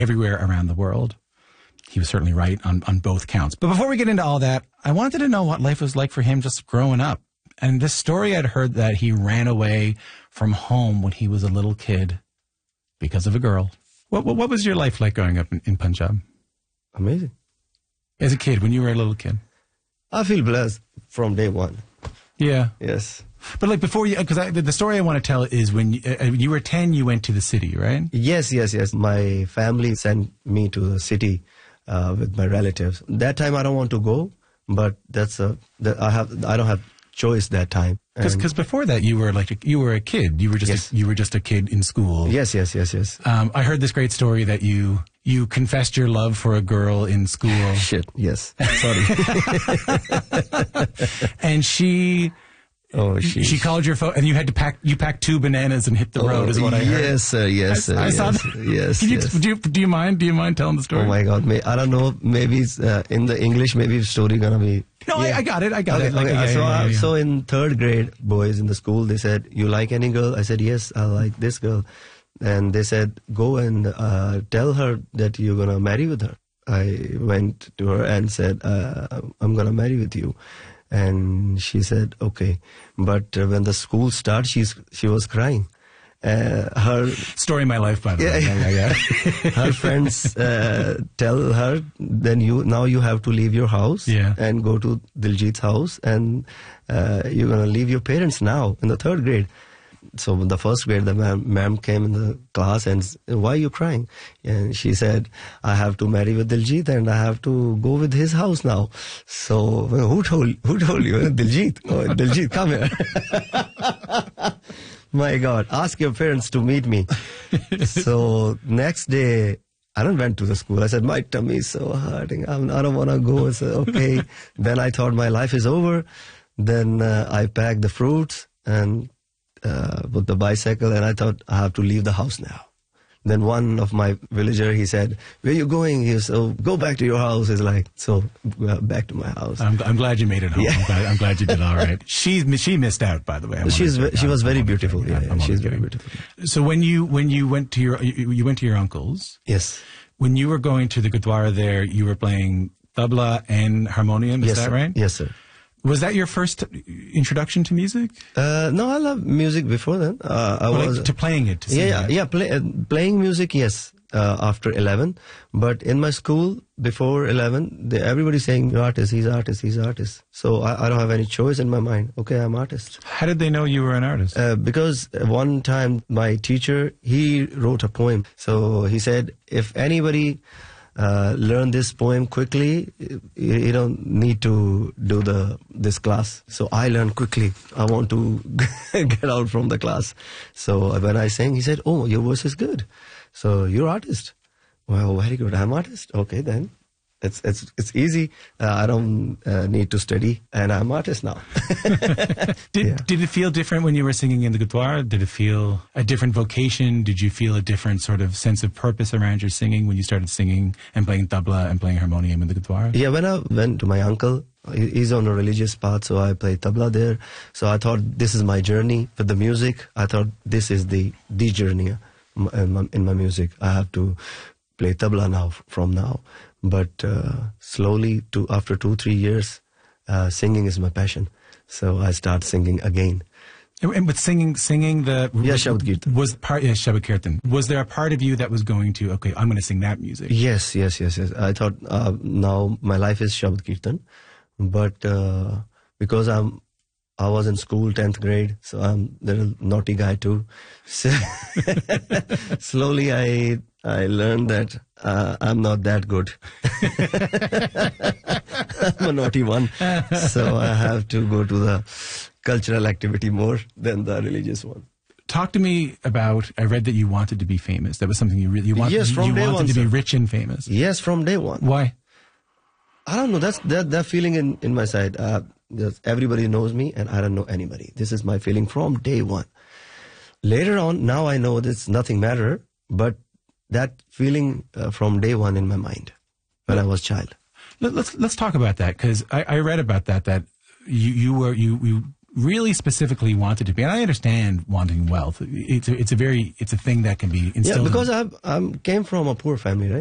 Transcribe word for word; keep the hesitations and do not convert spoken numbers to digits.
everywhere around the world. He was certainly right on, on both counts. But before we get into all that, I wanted to know what life was like for him just growing up. And this story I'd heard that he ran away from home when he was a little kid because of a girl. What what, what was your life like growing up in, in Punjab? Amazing. As a kid, when you were a little kid? I feel blessed from day one. Yeah. Yes. But like before you, because the story I want to tell is when you, uh, when you were ten, you went to the city, right? Yes, yes, yes. My family sent me to the city uh, with my relatives. That time I don't want to go, but that's a, that I have, I don't have choice that time. Because before that you were like a, you were a kid. You were just yes. a, you were just a kid in school. Yes, yes, yes, yes. Um, I heard this great story that you you confessed your love for a girl in school. Shit. Yes. Sorry. And she. Oh, sheesh. She called your phone, and you had to pack. You packed two bananas and hit the oh, road. Is what I heard. Yes, sir. Yes, sir. I, I yes, saw that. Yes. Can you, yes. Do you do you mind? Do you mind telling the story? Oh my God! May, I don't know. Maybe it's, uh, in the English, maybe the story gonna be. No, yeah. I, I got it. I got okay, it. Like, okay. yeah, so, yeah, yeah, yeah. so in third grade, boys in the school, they said, "You like any girl?" I said, "Yes, I like this girl." And they said, "Go and uh, tell her that you're gonna marry with her." I went to her and said, uh, "I'm gonna marry with you." And she said, okay. But uh, when the school started, she's, she was crying. Uh, her story of my life, by the yeah, way. Yeah, yeah, yeah. Her friends uh, tell her, then you now you have to leave your house yeah. and go to Diljit's house, and uh, you're going to leave your parents now in the third grade. So in the first grade, the ma'am, ma'am came in the class and said, "Why are you crying?" And she said, "I have to marry with Diljit and I have to go with his house now." So who told who told you? Diljit. Oh, Diljit, come here. My God, ask your parents to meet me. So next day, I don't went to the school. I said, "My tummy is so hurting. I'm, I don't want to go." I said, okay. Then I thought my life is over. Then uh, I packed the fruits and Uh, with the bicycle, and I thought I have to leave the house now. Then one of my villager, he said, "Where are you going?" He said, "Oh, go back to your house." He's like, so uh, back to my house. I'm, I'm glad you made it home. Yeah. I'm, glad, I'm glad you did all right. She she missed out, by the way. She's to, she was I'm, very I'm beautiful. Yeah, yeah, she's very kidding. beautiful. So when you when you went to your you, you went to your uncle's. Yes. When you were going to the Gurdwara there, you were playing tabla and harmonium. Is yes, that sir. right? Yes, sir. Was that your first introduction to music? Uh, no, I love music before then. Uh, I well, was like to playing it. To yeah, yeah, that. yeah. Play, uh, playing music, yes. Uh, after eleven, but in my school before eleven, they, everybody's saying you're artist, he's artist, he's artist. So I, I don't have any choice in my mind. Okay, I'm artist. How did they know you were an artist? Uh, because one time my teacher, he wrote a poem. So he said, if anybody uh, learn this poem quickly, you, you don't need to do the this class. So I learned quickly. I want to get out from the class. So when I sang, he said, "Oh, your voice is good. So you're artist." Well, very good. I'm artist. Okay, then it's it's it's easy. Uh, I don't uh, need to study, and I'm artist now. did yeah. Did it feel different when you were singing in the Gurdwara? Did it feel a different vocation? Did you feel a different sort of sense of purpose around your singing when you started singing and playing tabla and playing harmonium in the Gurdwara? Yeah, when I went to my uncle, he's on a religious path, so I play tabla there. So I thought this is my journey with the music. I thought this is the the journey in my, in my music. I have to play tabla now from now. But uh, slowly, to after two three years, uh, singing is my passion. So I start singing again. And, and but singing, singing the yeah, Shabad Kirtan was part. Yeah, Shabad Kirtan. Was there a part of you that was going to? Okay, I'm going to sing that music. Yes, yes, yes, yes. I thought uh, now my life is Shabad Kirtan, but uh, because I'm. I was in school, tenth grade, so I'm a little naughty guy too. So slowly I I learned that uh, I'm not that good. I'm a naughty one. So I have to go to the cultural activity more than the religious one. Talk to me about, I read that you wanted to be famous. That was something you really, you wanted, yes, from you day wanted one, to be sir. rich and famous. Yes, from day one. Why? I don't know. That's that, that feeling in, in my side. Uh, everybody knows me and I don't know anybody. This is my feeling from day one. Later on, now I know this nothing matter, but that feeling uh, from day one in my mind when I was child. Let, let's let's talk about that, because I, I read about that, that you, you were, you, you really specifically wanted to be, and I understand wanting wealth. It's a, it's a very, it's a thing that can be instilled. Yeah, because in, I I came from a poor family, right?